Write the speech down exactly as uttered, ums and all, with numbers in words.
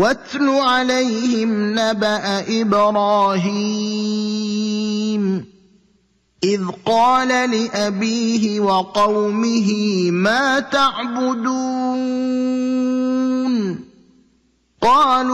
واتل عليهم نبأ إبراهيم إذ قال لأبيه وقومه ما تعبدون قالوا